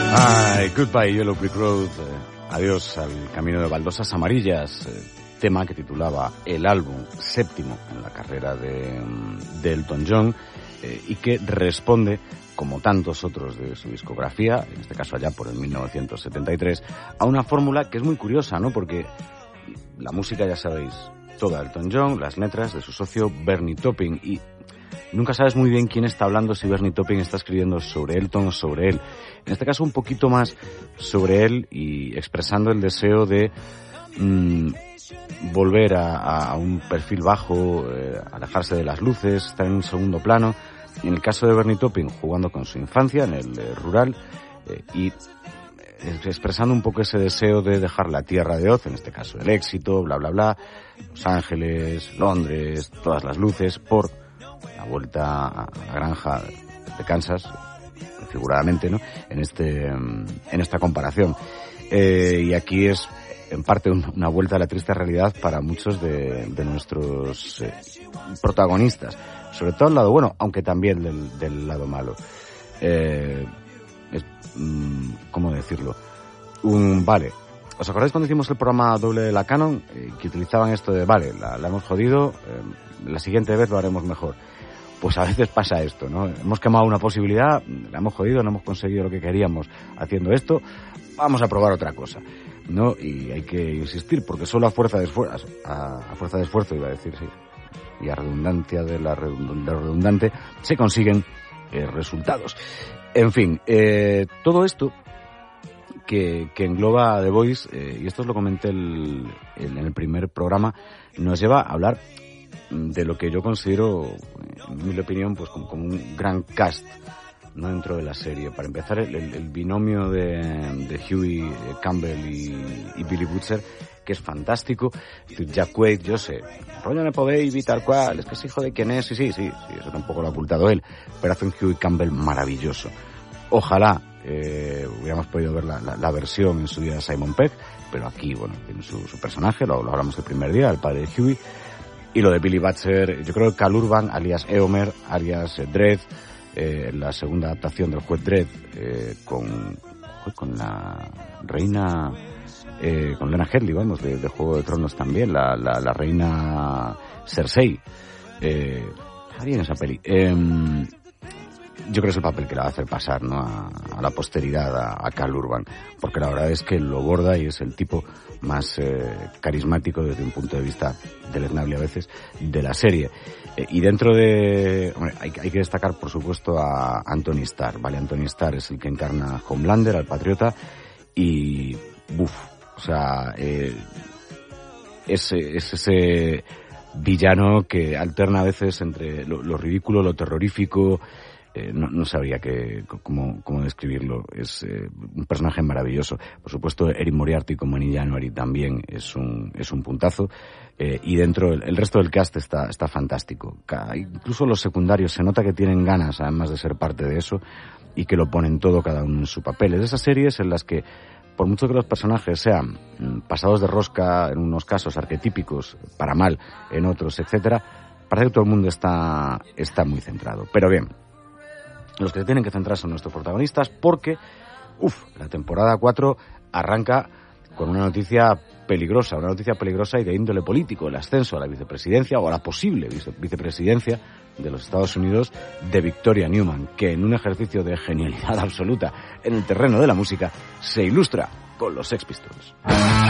Ay, Goodbye Yellow Brick Road, adiós al camino de baldosas amarillas, tema que titulaba el álbum séptimo en la carrera de Elton John, y que responde, como tantos otros de su discografía, en este caso allá por el 1973, a una fórmula que es muy curiosa, ¿no? Porque la música, ya sabéis, toda Elton John, las letras de su socio Bernie Taupin, y nunca sabes muy bien quién está hablando, si Bernie Taupin está escribiendo sobre Elton o sobre él. En este caso un poquito más sobre él y expresando el deseo de volver a un perfil bajo, alejarse de las luces, estar en un segundo plano. En el caso de Bernie Taupin, jugando con su infancia en el rural y expresando un poco ese deseo de dejar la tierra de Oz, en este caso el éxito, bla bla bla, Los Ángeles, Londres, todas las luces, por la vuelta a la granja de Kansas, figuradamente, ¿no? En esta comparación. Y aquí es, en parte, una vuelta a la triste realidad para muchos de nuestros protagonistas. Sobre todo el lado bueno, aunque también del lado malo. ¿Cómo decirlo? Vale. ¿Os acordáis cuando hicimos el programa doble de la Canon? Que utilizaban esto de, vale, la hemos jodido, la siguiente vez lo haremos mejor. Pues a veces pasa esto, ¿no? Hemos quemado una posibilidad, la hemos jodido, no hemos conseguido lo que queríamos haciendo esto, vamos a probar otra cosa, ¿no? Y hay que insistir, porque solo a fuerza de esfuerzo, iba a decir, sí, y a redundancia de lo redundante, se consiguen resultados. En fin, todo esto que engloba The Voice, y esto os lo comenté en el primer programa, nos lleva a hablar de lo que yo considero, en mi opinión, pues como un gran cast, ¿no? Dentro de la serie. Para empezar, el binomio de Huey Campbell y Billy Butcher, que es fantástico. Jack Quaid, yo sé, rollo Nepo Baby, tal cual, es que es hijo de quién es, sí, eso tampoco lo ha ocultado él, pero hace un Huey Campbell maravilloso. Ojalá hubiéramos podido ver la versión en su día de Simon Pegg, pero aquí, bueno, tiene su personaje, lo hablamos el primer día, el padre de Huey. Y lo de Billy Butcher, yo creo que Cal Urban, alias Eomer, alias Dredd, la segunda adaptación del juez Dredd, con la reina, con Lena Headey, vamos, de Juego de Tronos también, la reina Cersei. Está bien esa peli. Yo creo que es el papel que le va a hacer pasar, ¿no? A la posteridad, a Cal Urban, porque la verdad es que lo borda y es el tipo más carismático desde un punto de vista deleznable a veces de la serie. Y dentro de... Hombre, hay que destacar, por supuesto, a Anthony Starr, ¿vale? Anthony Starr es el que encarna a Homelander, al patriota, y... o sea, es ese villano que alterna a veces entre lo ridículo, lo terrorífico. No sabría cómo describirlo. Es un personaje maravilloso. Por supuesto, Erin Moriarty como Annie January también es un puntazo. Y dentro, el resto del cast está fantástico. Incluso los secundarios se nota que tienen ganas, además de ser parte de eso, y que lo ponen todo cada uno en su papel. Es de esas series en las que, por mucho que los personajes sean pasados de rosca en unos casos, arquetípicos, para mal en otros, etcétera, parece que todo el mundo está muy centrado. Pero bien, los que se tienen que centrar son nuestros protagonistas, porque, la temporada 4 arranca con una noticia peligrosa y de índole político, el ascenso a la vicepresidencia o a la posible vicepresidencia de los Estados Unidos de Victoria Newman, que en un ejercicio de genialidad absoluta en el terreno de la música se ilustra con los Sex Pistols.